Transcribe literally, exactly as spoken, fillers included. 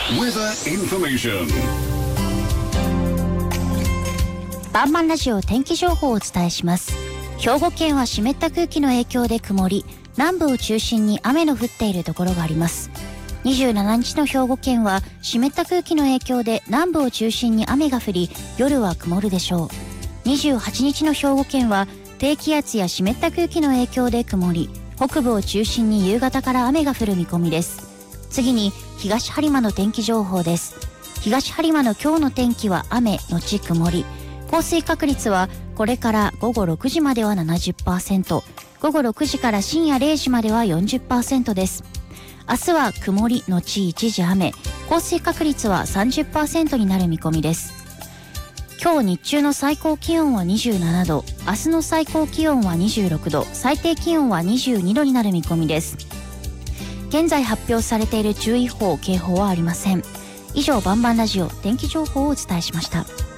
Weather information。 バンバンラジオ天気情報をお伝えします。兵庫県は湿った空気の影響で曇り、南部を中心に雨の降っているところがあります。にじゅうしちにちの兵庫県は湿った空気の影響で南部を中心に雨が降り、夜は曇るでしょう。にじゅうはちにちの兵庫県は低気圧や湿った空気の影響で曇り、北部を中心に夕方から雨が降る見込みです。次に東播磨の天気情報です。東播磨の今日の天気は雨のち曇り、降水確率はこれからごごろくじまでは ななじゅっパーセント、ごごろくじから深夜れいじまでは よんじゅっパーセント です。明日は曇りのち一時雨、降水確率は さんじゅっパーセント になる見込みです。今日日中の最高気温はにじゅうななど、明日の最高気温はにじゅうろくど、最低気温はにじゅうにどになる見込みです。現在発表されている注意報・警報はありません。以上、バンバンラジオ天気情報をお伝えしました。